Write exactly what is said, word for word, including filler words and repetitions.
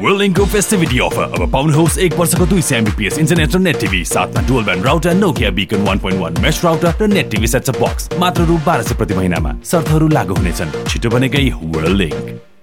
World लिङ्कको फेस्टिभिटी offer अब पाउनुहोस् एक वर्षको दुई सय एमबीपीएस इन्टरनेट र नेट टिभी साथमा dual band router Nokia बिकन one point one mesh router र नेट टिभी सेटअप बक्स मात्र रु बाह्र सय प्रति महिनामा। शर्तहरू लागू हुनेछन्। छिटो बनेकै वर्ल्ड लिङ्क।